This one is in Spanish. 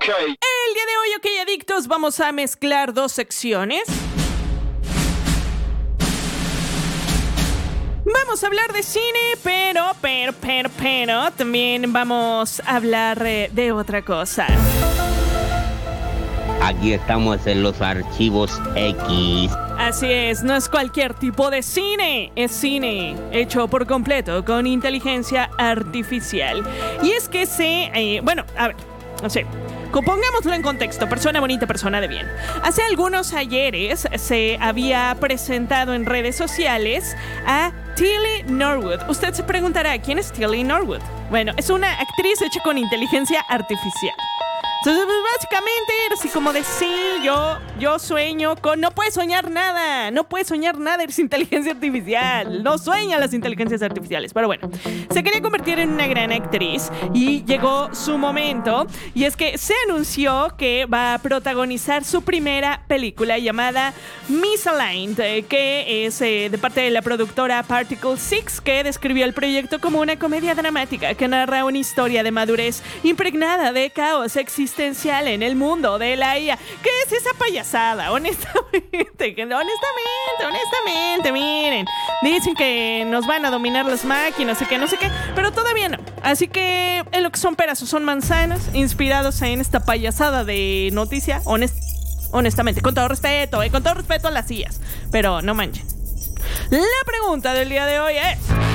Ok. El día de hoy, OK Adictos, vamos a mezclar dos secciones. Vamos a hablar de cine, pero también vamos a hablar de otra cosa. Aquí estamos en los archivos X. Así es, no es cualquier tipo de cine, es cine hecho por completo con inteligencia artificial. Y es que no sé, pongámoslo en contexto, persona bonita, persona de bien. Hace algunos ayeres se había presentado en redes sociales a Tilly Norwood. Usted se preguntará, ¿quién es Tilly Norwood? Bueno, es una actriz hecha con inteligencia artificial. Entonces, pues, básicamente, así como de sí, yo sueño con... No puedes soñar nada, eres inteligencia artificial. No sueñan las inteligencias artificiales. Pero bueno, se quería convertir en una gran actriz y llegó su momento. Y es que se anunció que va a protagonizar su primera película llamada Misaligned, que es de parte de la productora Particle 6, que describió el proyecto como una comedia dramática que narra una historia de madurez impregnada de caos existencial en el mundo de la IA. ¿Qué es esa payasada? Honestamente, miren, dicen que nos van a dominar las máquinas, no sé qué, pero todavía no. Así que en lo que son peras o son manzanas, inspirados en esta payasada de noticia, honestamente, con todo respeto a las IAs, pero no manchen. La pregunta del día de hoy es...